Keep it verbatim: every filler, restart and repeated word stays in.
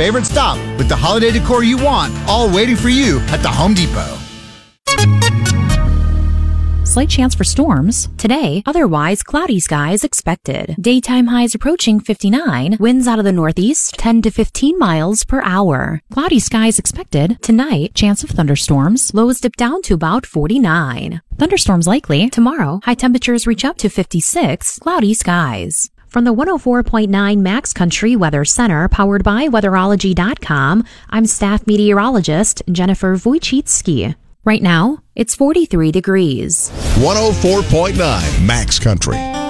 favorite stop with the holiday decor you want, all waiting for you at the Home Depot. Slight chance for storms today, otherwise cloudy skies expected. Daytime highs approaching fifty-nine, winds out of the northeast ten to fifteen miles per hour. Cloudy skies expected tonight, chance of thunderstorms, lows dip down to about forty-nine. Thunderstorms likely tomorrow, high temperatures reach up to fifty-six, cloudy skies. From the one oh four point nine Max Country Weather Center, powered by weatherology dot com, I'm staff meteorologist Jennifer Wojcicki. Right now, it's forty-three degrees. one oh four point nine Max Country.